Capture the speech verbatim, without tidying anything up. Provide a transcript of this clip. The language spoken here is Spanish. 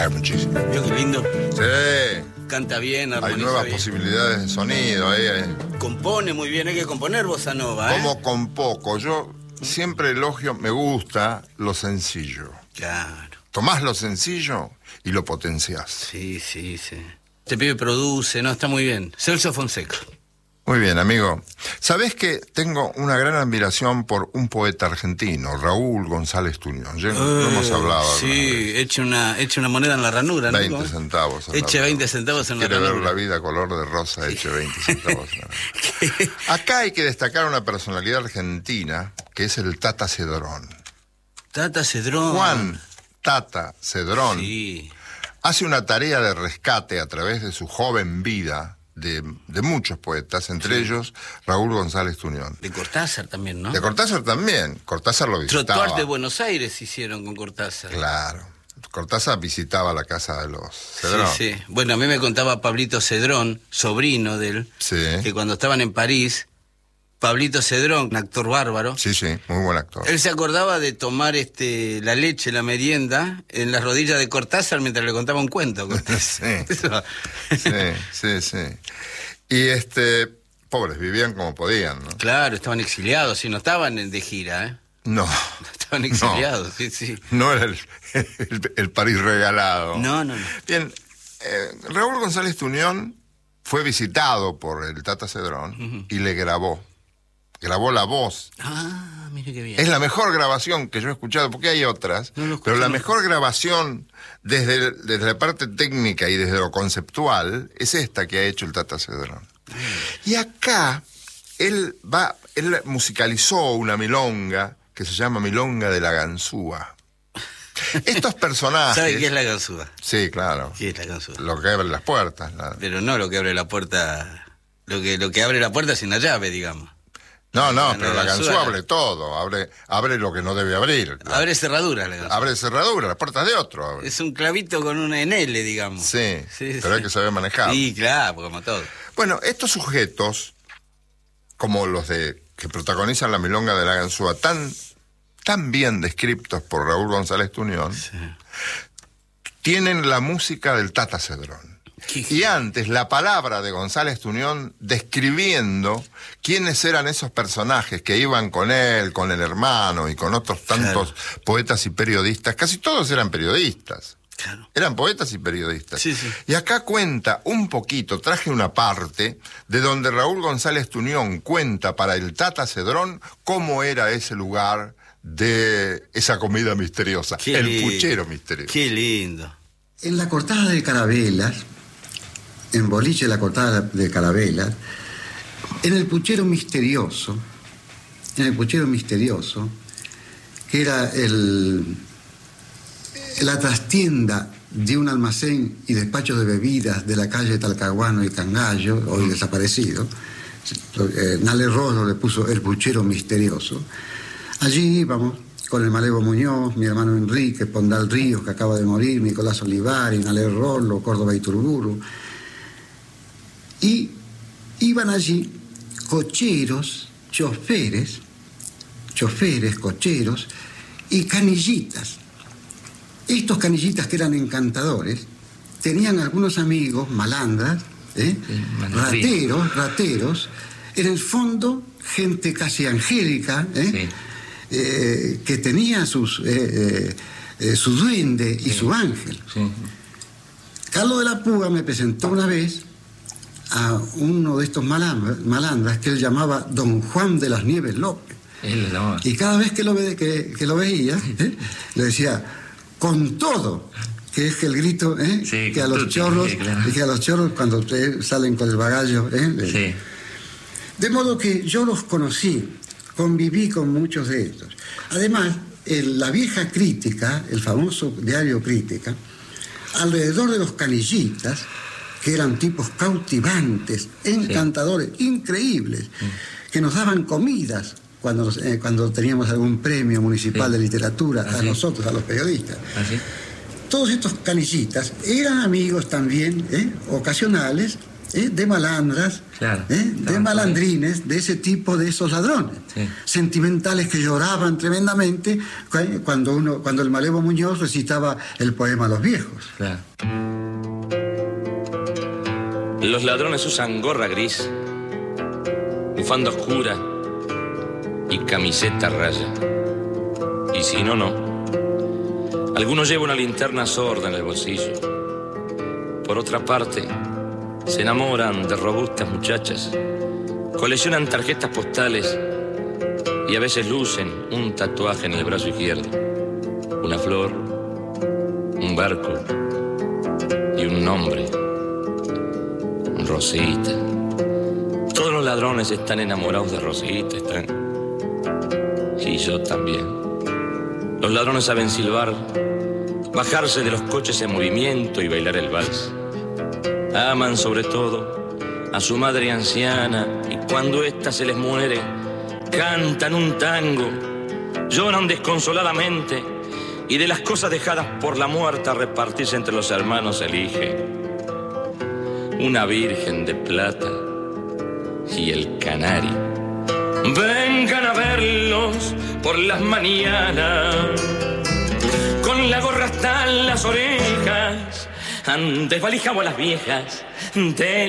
muchísimo. ¿Vio qué lindo? Sí. Canta bien, Hay armoniza nuevas bien. posibilidades de sonido. Eh. Compone muy bien, hay que componer bossa nova, ¿eh? Como con poco. Yo siempre elogio, me gusta lo sencillo. Claro. Tomás lo sencillo y lo potenciás. Sí, sí, sí. Este pibe produce, ¿no? Está muy bien. Celso Fonseca. Muy bien, amigo. ¿Sabés que tengo una gran admiración por un poeta argentino, Raúl González Tuñón? Ya no hemos hablado. Sí, eche una, eche una moneda en la ranura, ¿no? veinte centavos. En Eche la veinte centavos en la Quiere ranura. ver la vida color de rosa, eche veinte centavos. Acá hay que destacar una personalidad argentina, que es el Tata Cedrón. Tata Cedrón. Juan Tata Cedrón Sí. hace una tarea de rescate a través de su joven vida de, de muchos poetas, entre Sí. ellos Raúl González Tuñón. De Cortázar también, ¿no? De Cortázar también. Cortázar lo visitaba. Trotuar de Buenos Aires hicieron con Cortázar. Claro. Cortázar visitaba la casa de los Cedrón. Sí, sí. Bueno, a mí me contaba Pablito Cedrón, sobrino de él, Sí. que cuando estaban en París, Pablito Cedrón, un actor bárbaro, Sí, sí, muy buen actor. él se acordaba de tomar este la leche, la merienda, en las rodillas de Cortázar mientras le contaba un cuento. Sí. Eso. Sí, sí, sí. Y este, pobres, vivían como podían, ¿no? Claro, estaban exiliados, y no estaban en- de gira, ¿eh? No. Estaban exiliados, sí, sí. No era el, el, el París regalado. No, no, no. Bien, eh, Raúl González Tuñón fue visitado por el Tata Cedrón Ujú. y le grabó. Grabó la voz. Ah, mire qué bien. Es la mejor grabación que yo he escuchado, porque hay otras, No lo escuché pero la nunca. mejor grabación desde, desde la parte técnica y desde lo conceptual es esta que ha hecho el Tata Cedrón. Y acá él va, él musicalizó una milonga que se llama Milonga de la Ganzúa. Estos personajes... ¿Sabe qué es la ganzúa? Sí, claro. ¿Qué es la ganzúa? Lo que abre las puertas. la- Pero no lo que abre la puerta, lo que, lo que abre la puerta sin la llave, digamos. No, no, La pero la ganzúa- ganzúa abre todo, abre, abre lo que no debe abrir. La- Abre cerraduras la ganzúa. abre cerradura, las puertas de otro. abre. Es un clavito con una en L, digamos. Sí, Sí, pero sí. hay que saber manejar. Sí, claro, como todo. Bueno, estos sujetos, como los de que protagonizan la milonga de la ganzúa, tan, tan bien descriptos por Raúl González Tuñón, Sí. tienen la música del Tata Cedrón. Qué- Y antes, la palabra de González Tuñón describiendo quiénes eran esos personajes que iban con él, con el hermano y con otros tantos poetas y periodistas. Casi todos eran periodistas. Claro. Eran poetas y periodistas. Sí, sí. Y acá cuenta un poquito, traje una parte, de donde Raúl González Tuñón cuenta para el Tata Cedrón cómo era ese lugar de esa comida misteriosa, Qué el lindo. puchero misterioso. Qué lindo. En la cortada de Carabelas, en Boliche la cortada de Carabelas, en el puchero misterioso, en el puchero misterioso, que era el, la trastienda de un almacén y despacho de bebidas de la calle Talcahuano y Cangallo, hoy desaparecido, eh, Nale Rollo le puso el puchero misterioso. Allí íbamos con el Malevo Muñoz, mi hermano Enrique, Pondal Ríos, que acaba de morir, Nicolás Olivari, Nale Rollo, Córdoba Iturburu. Y iban allí cocheros, choferes, choferes, cocheros y canillitas. Estos canillitas que eran encantadores tenían algunos amigos, malandras, ¿eh? Sí, malandrín. rateros, rateros, en el fondo gente casi angélica, ¿eh? Sí. Eh, que tenía sus, eh, eh, eh, su duende y Sí. su ángel. Sí. Carlos de la Puga me presentó una vez a uno de estos malandras, malandras que él llamaba Don Juan de las Nieves López. Él lo llamaba. Y cada vez que lo, ve, que, que lo veía, ¿eh? le decía, con todo, que es el grito, ¿eh? Sí, que a con los tutti, chorros, sí, claro. y que a los chorros cuando eh, salen con el bagallo. ¿eh? De- Sí. De modo que yo los conocí, conviví con muchos de ellos. Además, el- la vieja crítica, el famoso diario Crítica, alrededor de los canillitas, que eran tipos cautivantes, encantadores, increíbles, que nos daban comidas cuando, nos- eh, cuando teníamos algún premio municipal Sí. de literatura, ¿Ah, a sí? nosotros, a los periodistas. ¿Así? Todos estos canillitas eran amigos también, ¿eh? ocasionales, ¿eh? de malandras, claro, ¿eh? de malandrines, de ese tipo de esos ladrones. Sí. Sentimentales que lloraban tremendamente cuando, uno, cuando el Malevo Muñoz recitaba el poema a los viejos. Claro. Los ladrones usan gorra gris, bufanda oscura y camiseta raya. Y si no, no. Algunos llevan una linterna sorda en el bolsillo. Por otra parte, se enamoran de robustas muchachas, coleccionan tarjetas postales y a veces lucen un tatuaje en el brazo izquierdo. Una flor, un barco y un nombre. Rosita. Todos los ladrones están enamorados de Rosita, están. Y yo también. Los ladrones saben silbar, bajarse de los coches en movimiento y bailar el vals. Aman sobre todo a su madre anciana y cuando ésta se les muere, cantan un tango, lloran desconsoladamente y de las cosas dejadas por la muerta a repartirse entre los hermanos eligen una virgen de plata y el canario. Vengan a verlos por las mañanas, con la gorra hasta las orejas, desvalijamos a las viejas de